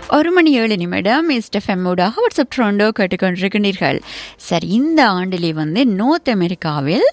1:07 எஸ்எஃப்எம்மூடாக WhatsApp ட்ரோண்டோ கேட்டுக்கொண்டிருக்கிறீர்கள். சரி, இந்த ஆண்டிலே நோர்த் அமெரிக்காவில்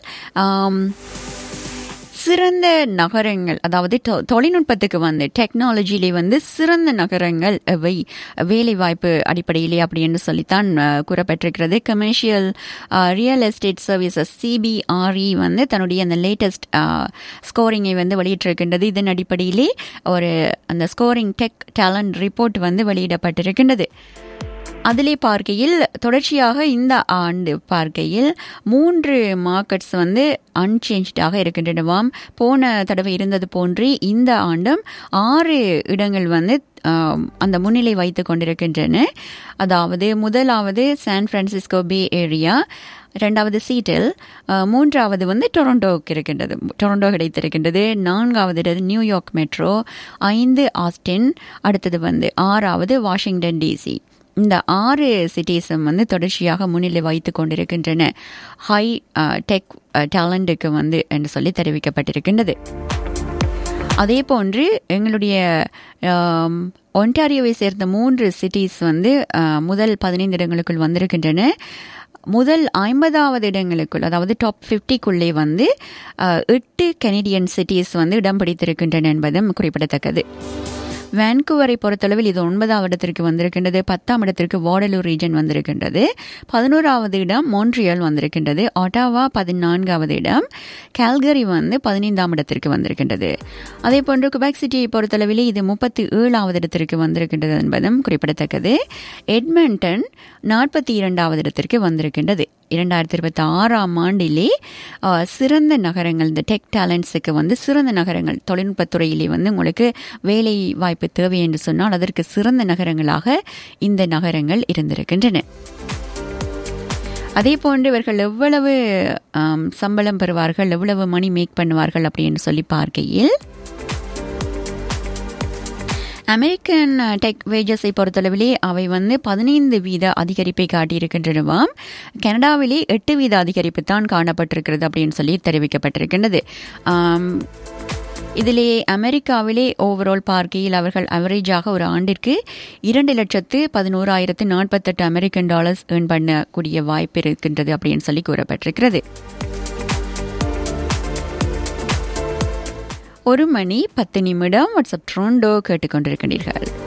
சிறந்த நகரங்கள், அதாவது தொழில்நுட்பத்துக்கு டெக்னாலஜியிலே சிறந்த நகரங்கள் எவை வேலைவாய்ப்பு அடிப்படையிலே அப்படின்னு சொல்லித்தான் கூறப்பட்டிருக்கிறது. Commercial real estate services CBRE தன்னுடைய அந்த லேட்டஸ்ட் ஸ்கோரிங்கை வெளியிட்டிருக்கின்றது. இதன் அடிப்படையிலே ஒரு அந்த ஸ்கோரிங் டெக் டேலண்ட் ரிப்போர்ட் வெளியிடப்பட்டிருக்கின்றது. அதிலே பார்க்கையில் தொடர்ச்சியாக இந்த ஆண்டு பார்க்கையில் 3 மார்க்கெட்ஸ் அன்சேஞ்ச்டாக இருக்கின்றனவாம். போன தடவை இருந்தது போன்றே இந்த ஆண்டும் 6 இடங்கள் அந்த முன்னிலை வைத்து கொண்டிருக்கின்றன. அதாவது முதலாவது சான் பிரான்சிஸ்கோ பே ஏரியா, 2வது சீட்டில், 3வது டொரண்டோவுக்கு இருக்கின்றது, டொரண்டோ கிடைத்திருக்கின்றது. 4வது நியூயார்க் மெட்ரோ, 5 ஆஸ்டின், அடுத்தது 6வது வாஷிங்டன் DC. இந்த 6 சிட்டிஸும் தொடர்ச்சியாக முன்னிலை வைத்து கொண்டிருக்கின்றன ஹை டெக் டேலண்ட்டுக்கு என்று சொல்லி தெரிவிக்கப்பட்டிருக்கின்றது. அதே போன்று எங்களுடைய ஒன்டாரியோவை சேர்ந்த 3 சிட்டிஸ் முதல் 15 இடங்களுக்குள் வந்திருக்கின்றன. முதல் 50வது இடங்களுக்குள், அதாவது டாப் 50க்குள்ளே 8 கனேடியன் சிட்டிஸ் இடம் பிடித்திருக்கின்றன என்பதும் குறிப்பிடத்தக்கது. வான்கூவரை பொறுத்தளவில் இது 9வது இடத்திற்கு வந்திருக்கின்றது. 10ஆம் இடத்திற்கு வாடலூர் ரீஜன் வந்திருக்கின்றது. 11வது இடம் மோன்ட்ரியால் வந்திருக்கின்றது. ஒட்டாவா 14வது இடம். கால்கரி 15ஆம் இடத்திற்கு வந்திருக்கின்றது. அதே போன்று குபெக் சிட்டியை பொறுத்தளவில் இது 37வது இடத்திற்கு வந்திருக்கின்றது என்பதும் குறிப்பிடத்தக்கது. எட்மண்டன் 42வது இடத்திற்கு வந்திருக்கின்றது. 2026ஆம் ஆண்டிலே சிறந்த நகரங்கள், இந்த டெக் டேலண்ட்ஸுக்கு சிறந்த நகரங்கள், தொழில்நுட்பத்துறையிலே உங்களுக்கு வேலை வாய்ப்பு தேவை என்று சொன்னால் அதற்கு சிறந்த நகரங்களாக இந்த நகரங்கள் இருந்திருக்கின்றன. அதே போன்று இவர்கள் எவ்வளவு சம்பளம் பெறுவார்கள், எவ்வளவு மணி மேக் பண்ணுவார்கள் அப்படின்னு சொல்லி பார்க்கையில், அமெரிக்கன் டெக் வேஜஸை பொறுத்தளவிலே அவை 15% அதிகரிப்பை காட்டியிருக்கின்றனவாம். கனடாவிலே 8% அதிகரிப்பு தான் காணப்பட்டிருக்கிறது அப்படின்னு சொல்லி தெரிவிக்கப்பட்டிருக்கின்றது. இதிலே அமெரிக்காவிலே ஓவரால் பார்க்கையில் அவர்கள் அவரேஜாக ஒரு ஆண்டிற்கு 2,11,048 அமெரிக்கன் டாலர்ஸ் ஏர்ன் பண்ணக்கூடிய வாய்ப்பு இருக்கின்றது அப்படின்னு சொல்லி கூறப்பட்டிருக்கிறது. 1:10 வாட்ஸ்அப் ட்ரோண்டோ கேட்டுக்கொண்டிருக்கிறீர்கள்.